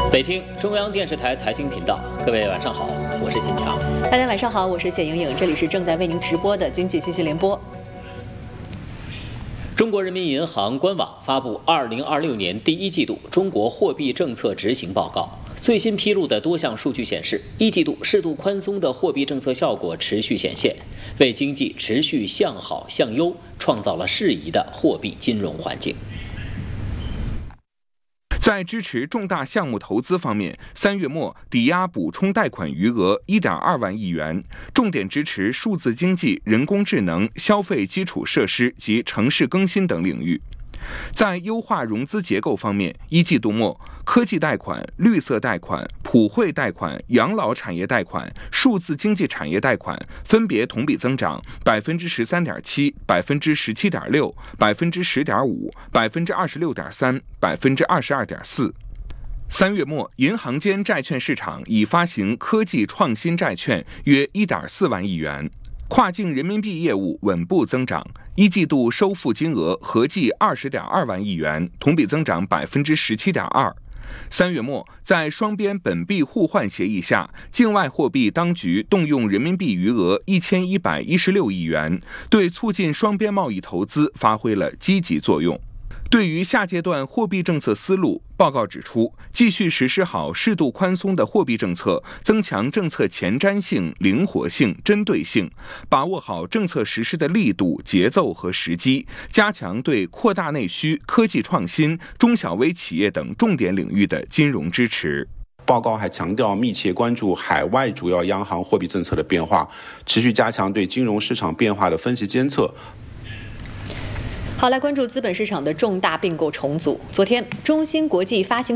北京中央电视台财经频道，各位晚上好，我是新强。 大家晚上好，我是谢莹莹，这里是正在为您直播的经济信息联播。 中国人民银行官网发布2026年第一季度中国货币政策执行报告。最新披露的多项数据显示，一季度适度宽松的货币政策效果持续显现，为经济持续向好向优创造了适宜的货币金融环境。 在支持重大项目投资方面，3月末抵押补充贷款余额1.2万亿元，重点支持数字经济、人工智能、消费基础设施及城市更新等领域。在优化融资结构方面，一季度末，科技贷款、绿色贷款、普惠贷款、养老产业贷款、数字经济产业贷款分别同比增长13.7%、17.6%、10.5%、26.3%、22.4%。3月末，银行间债券市场已发行科技创新债券约1.4万亿元。跨境人民币业务稳步增长，一季度收付金额合计20.2万亿元，同比增长17.2%。3月末，在双边本币互换协议下，境外货币当局动用人民币余额1116亿元，对促进双边贸易投资发挥了积极作用。对于下阶段货币政策思路，报告指出，继续实施好适度宽松的货币政策，增强政策前瞻性、灵活性、针对性，把握好政策实施的力度、节奏和时机，加强对扩大内需、科技创新、中小微企业等重点领域的金融支持。 报告还强调，密切关注海外主要央行货币政策的变化，持续加强对金融市场变化的分析监测。 好，来关注资本市场的重大并购重组。昨天，中芯国际发行